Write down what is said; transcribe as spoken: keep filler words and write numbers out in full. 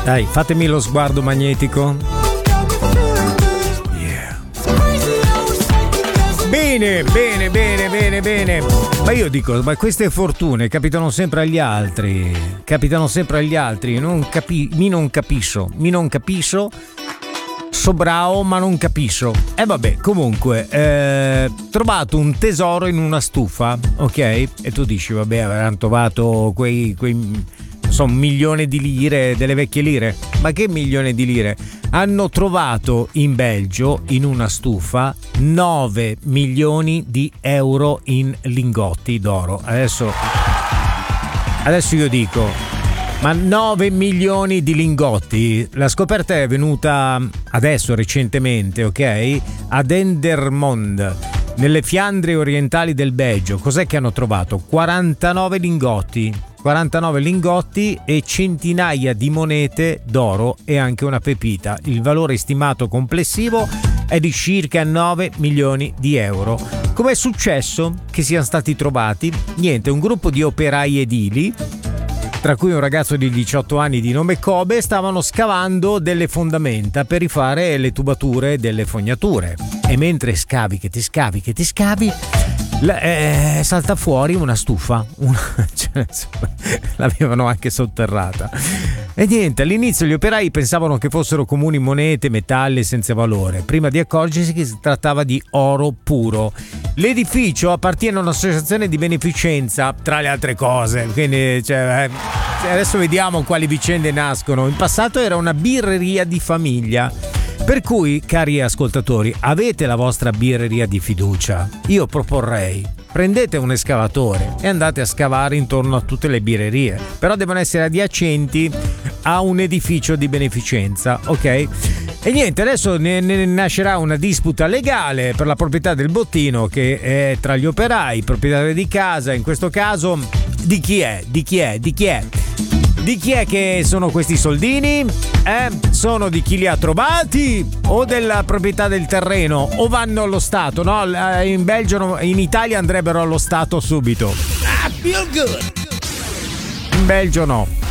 Dai, fatemi lo sguardo magnetico. Yeah. Bene, bene, bene, bene, bene. Ma io dico, ma queste fortune capitano sempre agli altri. Capitano sempre agli altri. Non capi- mi non capisco. Mi non capisco. So bravo, ma non capisco. E eh vabbè, comunque, eh, trovato un tesoro in una stufa, ok? E tu dici, vabbè, avranno trovato quei, quei sono un milione di lire, delle vecchie lire. Ma che milione di lire? Hanno trovato in Belgio, in una stufa, nove milioni di euro in lingotti d'oro. Adesso, adesso io dico, ma nove milioni di lingotti? La scoperta è venuta adesso, recentemente, ok? A Dendermonde, nelle Fiandre orientali del Belgio. Cos'è che hanno trovato? quarantanove lingotti. quarantanove lingotti e centinaia di monete d'oro e anche una pepita. Il valore stimato complessivo è di circa nove milioni di euro. Com'è successo che siano stati trovati? Niente, un gruppo di operai edili, tra cui un ragazzo di diciotto anni di nome Kobe, stavano scavando delle fondamenta per rifare le tubature delle fognature. E mentre scavi che ti scavi che ti scavi, la, eh, salta fuori una stufa. Una, cioè, l'avevano anche sotterrata. E niente, all'inizio gli operai pensavano che fossero comuni monete, metalli senza valore, prima di accorgersi che si trattava di oro puro. L'edificio appartiene a un'associazione di beneficenza, tra le altre cose, quindi cioè, eh, adesso vediamo quali vicende nascono. In passato era una birreria di famiglia, per cui, cari ascoltatori, avete la vostra birreria di fiducia. Io proporrei, prendete un escavatore e andate a scavare intorno a tutte le birrerie, però devono essere adiacenti a un edificio di beneficenza, ok? E niente, adesso ne, ne nascerà una disputa legale per la proprietà del bottino, che è tra gli operai, proprietari di casa. In questo caso, di chi è? Di chi è? Di chi è? Di chi è che sono questi soldini? Eh? Sono di chi li ha trovati o della proprietà del terreno? O vanno allo Stato? No, in Belgio, in Italia andrebbero allo Stato subito. I feel good. In Belgio no.